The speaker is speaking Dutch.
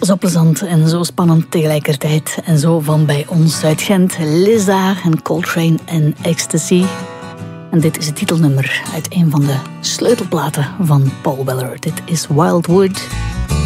Zo plezant en zo spannend tegelijkertijd. En zo van bij ons uit Gent, Lizza en Coltrane en Ecstasy. En dit is het titelnummer uit een van de sleutelplaten van Paul Weller. Dit is Wildwood.